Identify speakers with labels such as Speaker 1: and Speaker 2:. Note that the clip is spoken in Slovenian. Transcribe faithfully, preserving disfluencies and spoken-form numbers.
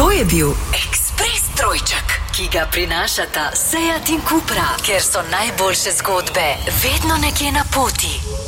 Speaker 1: To je bil Ekspres trojček, ki ga prinašata Seat in Cupra, ker so najboljše zgodbe vedno nekje na poti.